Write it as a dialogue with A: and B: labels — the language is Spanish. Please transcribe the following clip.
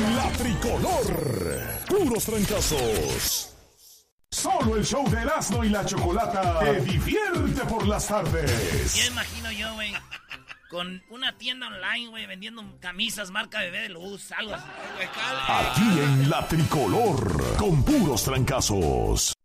A: en la tricolor. Puros trancazos. Solo el show de Erasmo y la Chocolata te divierte por las tardes.
B: Ya imagino yo, güey, con una tienda online, güey, vendiendo camisas marca Bebé de Luz, algo así.
A: Aquí en la tricolor, con puros trancazos.